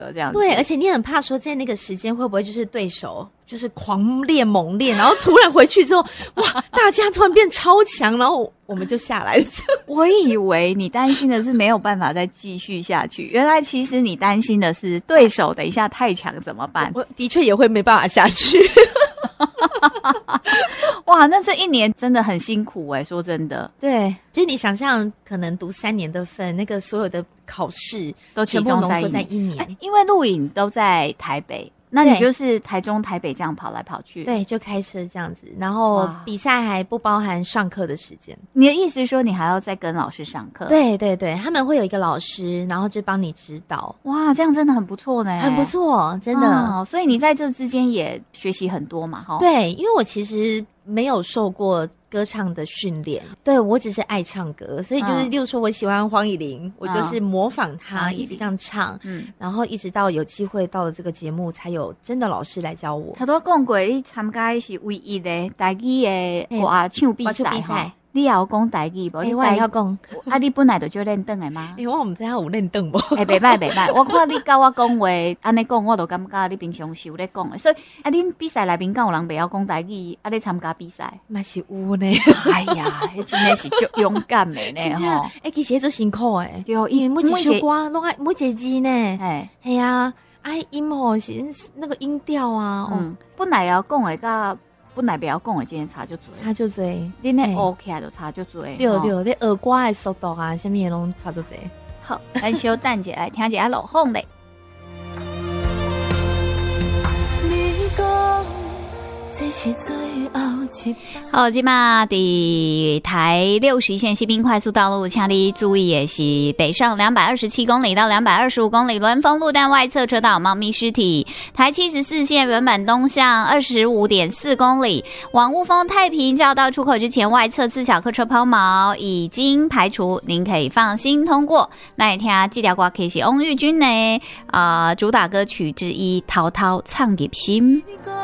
这样子。 对，而且你很怕说在那个时间会不会就是对手就是狂练猛练，然后突然回去之后，哇，大家突然变超强，然后我们就下来了。 我以为你担心的是没有办法再继续下去，原来其实你担心的是对手等一下太强怎么办？ 我的确也会没办法下去。 哇，那这一年真的很辛苦欸，说真的。 对，就是你想象可能读3年的份，那个所有的考试都全部浓缩在1年。 因为录影都在台北，那你就是台中、台北这样跑来跑去。 对，就开车这样子，然后比赛还不包含上课的时间。 你的意思是说你还要再跟老师上课？ 对对对，他们会有一个老师，然后就帮你指导。 哇，这样真的很不错呢， 很不错，真的。 所以你在这之间也学习很多嘛，哈。 对，因为我其实没有受过歌唱的训练，对，我只是爱唱歌，所以就是例如说我喜欢黄以玲，我就是模仿她一直这样唱，然后一直到有机会到了这个节目，才有真的老师来教我。 他都讲过你参加的是唯一的台语的歌唱比赛，你也有讲台语无？ 我也要讲。 啊，你本来就就练凳的吗？ 我们这样有练凳无？ 袂歹。我看你教我讲话，安尼讲我都感觉你平常是有咧讲的。所以啊，恁比赛内面敢有人袂晓讲台语，啊，你参加比赛嘛是有呢。 哎呀，迄真的是足勇敢的呢吼！ 其实做辛苦诶， 对， 因为每一首歌拢爱每一个字呢。系啊，音吼是那个音调啊， 本来要讲的甲本来不要讲的，今天差就多，恁的学起来就差就多。 对，你学歌的速度啊，什么也拢差就多。 好，咱小等者来听一下老凤嘞。好，现在在台61线西滨快速道路，请你注意的是北上227公里到225公里，伦丰路段外侧车道猫咪尸体。台74线原本东向25.4公里，往雾峰太平交道出口之前，外侧自小客车抛锚已经排除，您可以放心通过。那一听这条歌可以是翁玉君的主打歌曲之一，滔滔唱入心。